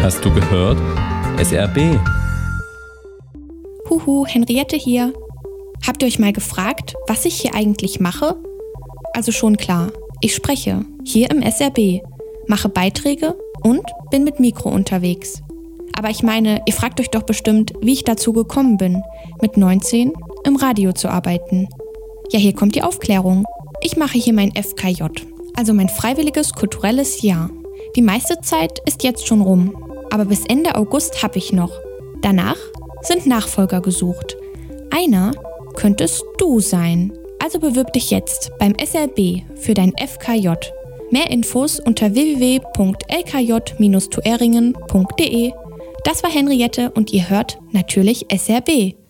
Hast du gehört? SRB. Huhu, Henriette hier. Habt ihr euch mal gefragt, was ich hier eigentlich mache? Also schon klar, ich spreche, hier im SRB, mache Beiträge und bin mit Mikro unterwegs. Aber ich meine, ihr fragt euch doch bestimmt, wie ich dazu gekommen bin, mit 19 im Radio zu arbeiten. Ja, hier kommt die Aufklärung. Ich mache hier mein FKJ, also mein freiwilliges kulturelles Jahr. Die meiste Zeit ist jetzt schon rum, aber bis Ende August habe ich noch. Danach sind Nachfolger gesucht. Einer könntest du sein. Also bewirb dich jetzt beim SRB für dein FKJ. Mehr Infos unter www.lkj-tueringen.de. Das war Henriette und ihr hört natürlich SRB.